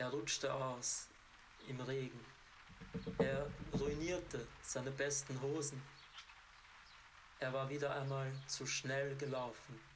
Er rutschte aus im Regen. Er ruinierte seine besten Hosen. Er war wieder einmal zu schnell gelaufen.